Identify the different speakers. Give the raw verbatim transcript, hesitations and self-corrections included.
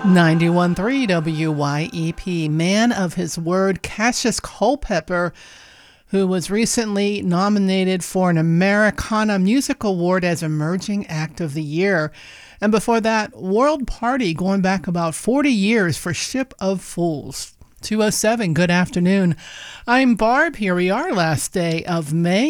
Speaker 1: ninety-one point three W Y E P, man of his word, Cassius Culpepper, who was recently nominated for an Americana Music Award as Emerging Act of the Year. And before that, World Party, going back about forty years for Ship of Fools. two oh seven, good afternoon. I'm Barb. Here we are, last day of May.